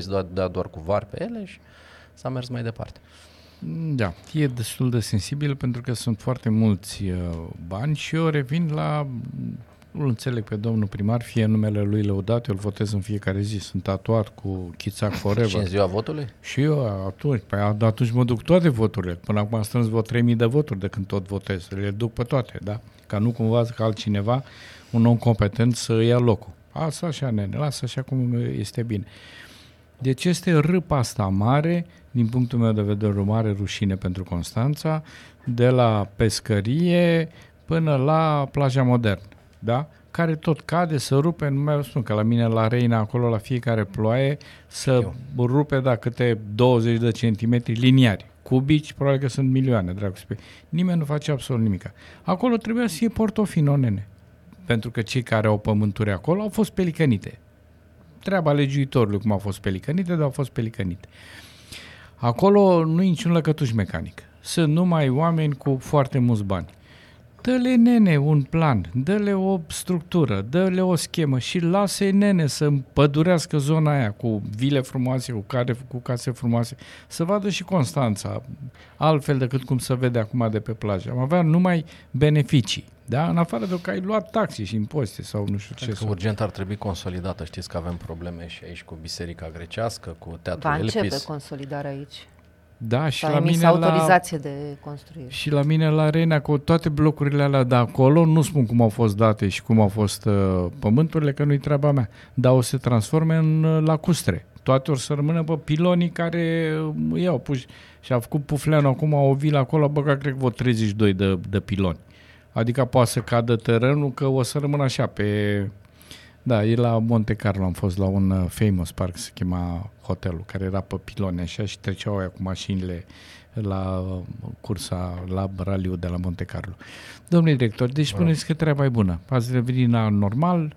doar cu var pe ele și s-a mers mai departe. Da, e destul de sensibil pentru că sunt foarte mulți bani și eu revin la, îl înțeleg pe domnul primar, fie numele lui lăudat, eu îl votez în fiecare zi, sunt tatuat cu Chițac Forever. Și în ziua votului? Și eu atunci mă duc toate voturile, până acum am strâns vreo 3000 de voturi de când tot votez, le duc pe toate, da? Ca nu cumva ca altcineva, un om competent să ia locul. Asta așa, nene, lasă așa cum este bine. Deci este râpa asta mare, din punctul meu de vedere, o mare rușine pentru Constanța, de la pescărie până la plaja modernă, da? Care tot cade, să rupe, nu mai spun că la mine la Reina, acolo la fiecare ploaie, să rupe, câte 20 de centimetri liniari. Cubici, probabil că sunt milioane, dragul spui. Nimeni nu face absolut nimic. Acolo trebuia să fie Portofino, nene. Pentru că cei care au pământuri acolo au fost pelicănite. Treaba legiuitorului cum au fost pelicănite, dar au fost pelicănite. Acolo nu e niciun lăcătuș mecanic. Sunt numai oameni cu foarte mulți bani. Dă-le, nene, un plan, dă-le o structură, dă-le o schemă și lasă-i, nene, să împădurească zona aia cu vile frumoase, cu case frumoase, să vadă și Constanța, altfel decât cum se vede acum de pe plajă. Am avea numai beneficii, da? În afară de că ai luat taxe și impozite sau nu știu ce. Urgent ar trebui consolidată. Știți că avem probleme și aici cu Biserica Grecească, cu Teatrul Elpis. Va începe consolidarea aici. Da, și s-a la emis mine autorizație de construire. Și la mine la Reina, cu toate blocurile alea de acolo, nu spun cum au fost date și cum au fost pământurile, că nu-i treaba mea, dar o să se transforme în lacustre. Toate or să rămână pe pilonii care i-au pus. Și a făcut Pufleanu acum o vilă acolo, băga, cred că vreo 32 de piloni. Adică poate să cadă terenul, că o să rămână așa pe... Da, e la Monte Carlo, am fost la un famous park, se chema hotelul, care era pe pilone așa și treceau aia cu mașinile la cursa, la raliul de la Monte Carlo. Domnule director, deci spuneți că treaba e bună. Ați revenit la normal?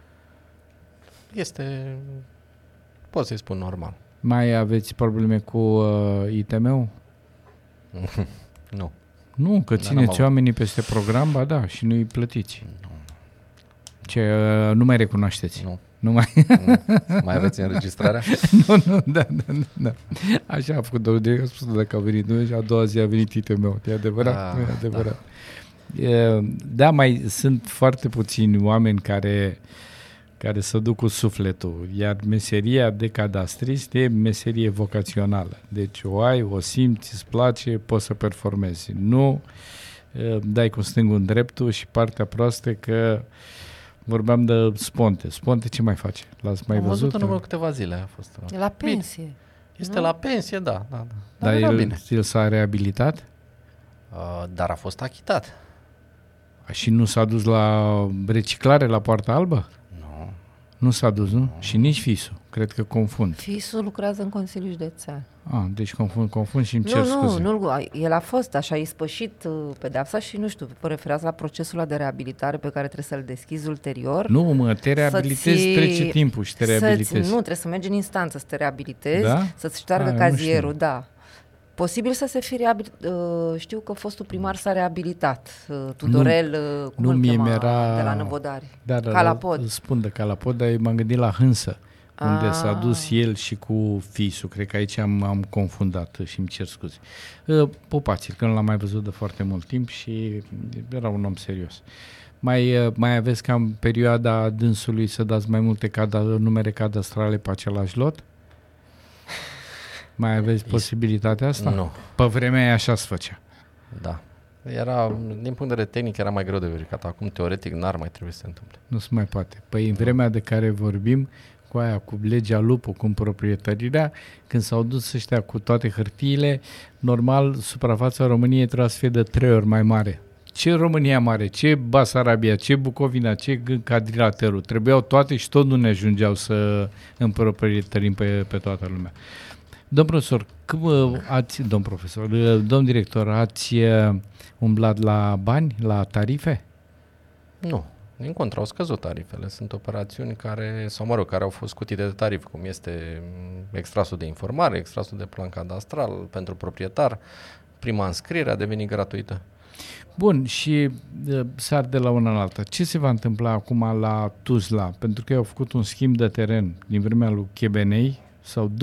Este, pot să-i spun normal. Mai aveți probleme cu ITM-ul? Nu. Nu, că țineți oamenii peste program, ba da, și nu-i plătiți. Nu. Ce, nu mai recunoașteți? Nu. Nu mai... Mai aveți înregistrarea? Nu, da. Așa a făcut domnul director, a spus dacă a venit noi și a doua zi a venit ITM-ul. E adevărat? E adevărat. Da. Da, mai sunt foarte puțini oameni care se duc cu sufletul, iar meseria de cadastrist e meserie vocațională. Deci o ai, o simți, îți place, poți să performezi. Nu dai cu stângul în dreptul și partea proastă că vorbeam de Sponte. Sponte ce mai face? L-ați mai văzut? Am văzut în urmă câteva zile. A fost E la pensie. Bine. Este la pensie, da. Dar el s-a reabilitat? Dar a fost achitat. Și nu s-a dus la reciclare, la Poarta Albă? Nu. Nu s-a dus, nu? Și nici FIS-ul. Cred că confund. FIS-ul lucrează în Consiliul Județean. Deci confund și îmi cer scuze. Nu, el a fost așa ispășit pedeapsa și nu știu, vă referați la procesul ăla de reabilitare pe care trebuie să-l deschizi ulterior. Nu, mă, te reabilitezi, trece timpul și te reabilitezi. Nu, trebuie să mergi în instanță să te reabilitezi, da? să-ți șteargă cazierul, da. Posibil să se fi reabilitat. Știu că fostul primar s-a reabilitat, Tudorel, cum îl chema, de la Năvodari. Calapod. Îl spun de Calapod, dar m-am gândit la Hânsă, unde s-a dus el și cu FIS-ul. Cred că aici am confundat și îmi cer scuze. Popați-l, că nu l-am mai văzut de foarte mult timp și era un om serios. Mai aveți ca în perioada dânsului să dați mai multe numere cadastrale pe același lot? Mai aveți posibilitatea asta? Nu. Pe vremea aia așa se făcea. Da. Din punct de vedere tehnic era mai greu de verificat. Acum, teoretic, n-ar mai trebui să se întâmple. Nu se mai poate. Păi în vremea de care vorbim, cu legea Lupu, cu proprietărirea, când s-au dus ăștia cu toate hârtiile, normal, suprafața României trebuia să fie de 3 ori mai mare. Ce România mare, ce Basarabia, ce Bucovina, ce Cadrilaterul, trebuiau toate și tot nu ne ajungeau să împroprietărim pe toată lumea. Domn profesor, domn director, ați umblat la bani, la tarife? Nu. Din contră, au scăzut tarifele. Sunt operațiuni care au fost scutite de tarif, cum este extrasul de informare, extrasul de plan cadastral pentru proprietar. Prima înscriere a devenit gratuită. Bun, și sar de la una la alta. Ce se va întâmpla acum la Tuzla? Pentru că au făcut un schimb de teren din vremea lui Chebenei, sau